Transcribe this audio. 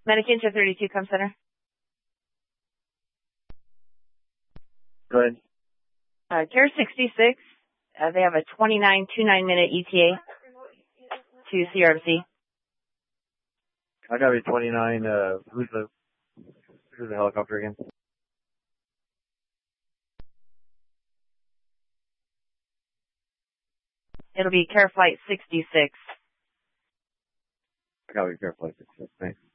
Medic Inter 32, come center. Go ahead. Care 66, they have a 29-minute ETA to CRMC. I got a 29, who's the helicopter again? It'll be Care Flight 66. I got a Care Flight 66, thanks.